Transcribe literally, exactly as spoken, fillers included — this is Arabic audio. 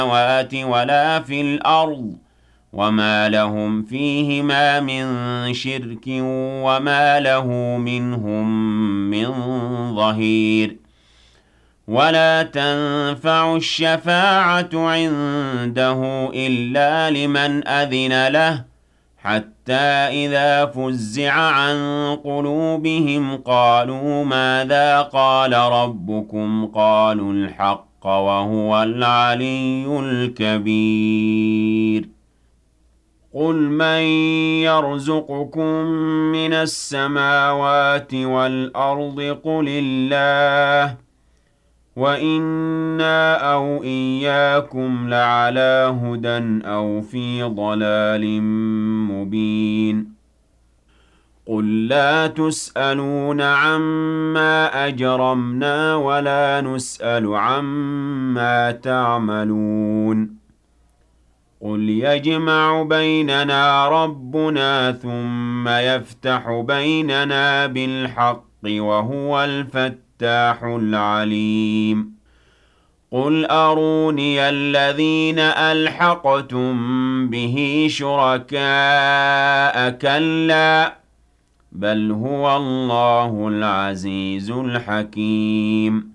السماوات ولا في الأرض وما لهم فيهما من شرك وما له منهم من ظهير ولا تنفع الشفاعة عنده إلا لمن أذن له حتى إذا فزع عن قلوبهم قالوا ماذا قال ربكم قالوا الحق وهو العلي الكبير قل من يرزقكم من السماوات والأرض قل الله وَإِنَّا أَوْ إِيَّاكُمْ لَعَلَىٰ هُدًى أَوْ فِي ضَلَالٍ مُّبِينٍ قُل لَّا تُسْأَلُونَ عَمَّا أَجْرَمْنَا وَلَا نُسْأَلُ عَمَّا تَعْمَلُونَ قُلْ يَجْمَعُ بَيْنَنَا رَبُّنَا ثُمَّ يَفْتَحُ بَيْنَنَا بِالْحَقِّ وَهُوَ الْفَتَّاحُ الْعَلِيمُ قُلْ أَرُونِيَ الَّذِينَ أَلْحَقْتُم بِهِ شُرَكَاءَ كَلَّا بَلْ هُوَ اللَّهُ الْعَزِيزُ الْحَكِيمُ